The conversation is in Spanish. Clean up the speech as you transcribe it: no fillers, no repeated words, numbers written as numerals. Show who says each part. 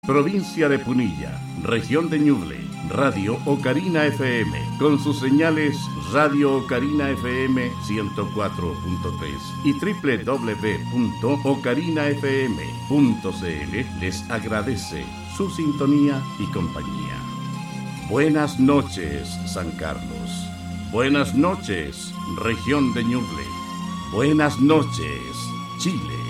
Speaker 1: Provincia de Punilla, Región de Ñuble, Radio Ocarina FM, con sus señales Radio Ocarina FM 104.3 y www.ocarinafm.cl les agradece su sintonía y compañía. Buenas noches, San Carlos. Buenas noches, Región de Ñuble. Buenas noches, Chile.